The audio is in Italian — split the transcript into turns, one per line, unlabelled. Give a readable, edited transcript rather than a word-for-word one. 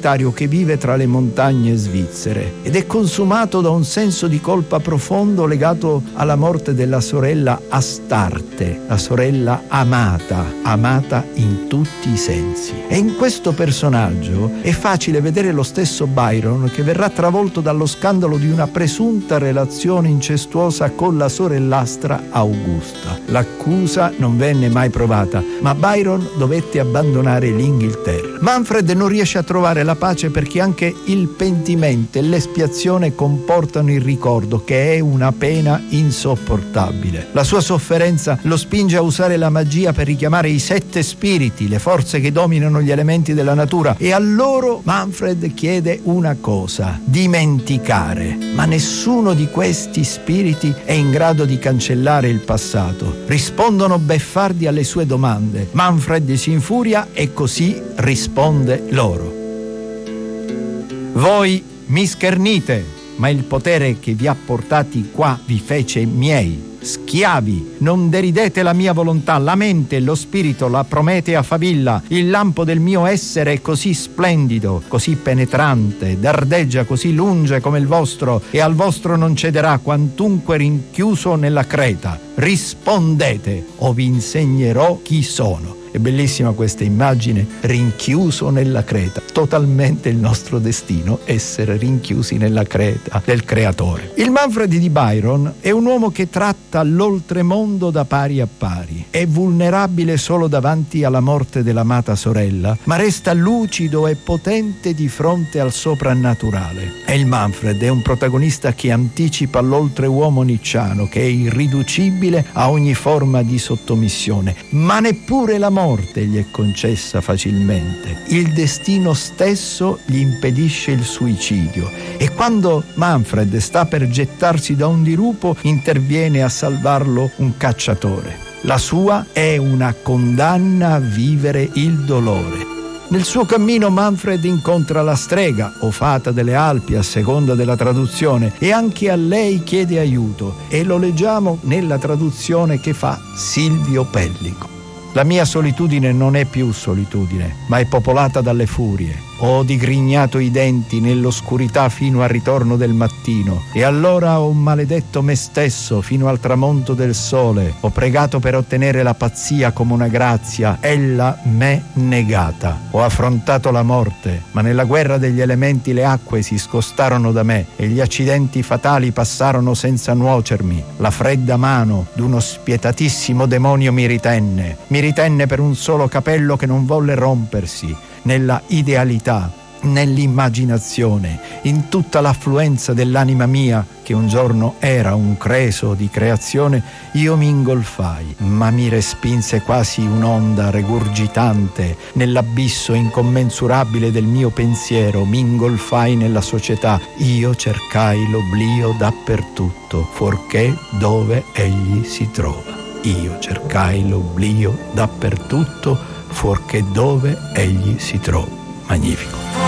solitario che vive tra le montagne svizzere ed è consumato da un senso di colpa profondo legato alla morte della sorella Astarte, la sorella amata in tutti i sensi. E in questo personaggio è facile vedere lo stesso Byron che verrà travolto dallo scandalo di una presunta relazione incestuosa con la sorellastra Augusta. L'accusa non venne mai provata, ma Byron dovette abbandonare l'Inghilterra. Manfred non riesce a trovare la pace perché anche il pentimento e l'espiazione comportano il ricordo, che è una pena insopportabile. La sua sofferenza lo spinge a usare la magia per richiamare i 7 spiriti, le forze che dominano gli elementi della natura, e a loro Manfred chiede una cosa: dimenticare. Ma nessuno di questi spiriti è in grado di cancellare il passato. Rispondono beffardi alle sue domande. Manfred si infuria e così risponde loro: voi mi schernite, ma il potere che vi ha portati qua vi fece miei. Schiavi, non deridete la mia volontà, la mente, lo spirito, la Prometea favilla. Il lampo del mio essere è così splendido, così penetrante, dardeggia così lunge come il vostro, e al vostro non cederà quantunque rinchiuso nella creta. Rispondete o vi insegnerò chi sono. È bellissima questa immagine, rinchiuso nella creta. Totalmente il nostro destino, essere rinchiusi nella creta del Creatore. Il Manfred di Byron è un uomo che tratta l'oltremondo da pari a pari. È vulnerabile solo davanti alla morte dell'amata sorella, ma resta lucido e potente di fronte al soprannaturale. E il Manfred è un protagonista che anticipa l'oltreuomo nicciano, che è irriducibile a ogni forma di sottomissione. Ma neppure la morte gli è concessa facilmente. Il destino stesso gli impedisce il suicidio, e quando Manfred sta per gettarsi da un dirupo interviene a salvarlo un cacciatore. La sua è una condanna a vivere il dolore. Nel suo cammino Manfred incontra la strega o fata delle Alpi, a seconda della traduzione, e anche a lei chiede aiuto, e lo leggiamo nella traduzione che fa Silvio Pellico. La mia solitudine non è più solitudine, ma è popolata dalle furie. Ho digrignato i denti nell'oscurità fino al ritorno del mattino, e allora ho maledetto me stesso fino al tramonto del sole. Ho pregato per ottenere la pazzia come una grazia, ella m'è negata. Ho affrontato la morte, ma nella guerra degli elementi le acque si scostarono da me e gli accidenti fatali passarono senza nuocermi. La fredda mano d'uno spietatissimo demonio mi ritenne per un solo capello che non volle rompersi. Nella idealità, nell'immaginazione, in tutta l'affluenza dell'anima mia, che un giorno era un creso di creazione, io mi ingolfai, ma mi respinse quasi un'onda regurgitante nell'abisso incommensurabile del mio pensiero. Mi ingolfai nella società, io cercai l'oblio dappertutto, fuorché dove egli si trova. Io cercai l'oblio dappertutto, fuorché dove egli si trova. Magnifico.